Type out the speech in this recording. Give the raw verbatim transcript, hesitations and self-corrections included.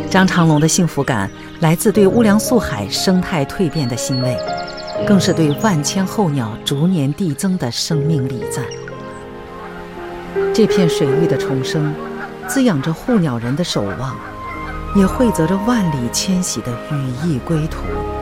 张长龙的幸福感来自对乌梁素海生态蜕变的欣慰，更是对万千候鸟逐年递增的生命礼赞。这片水域的重生，滋养着护鸟人的守望，也惠泽着万里迁徙的羽翼归途。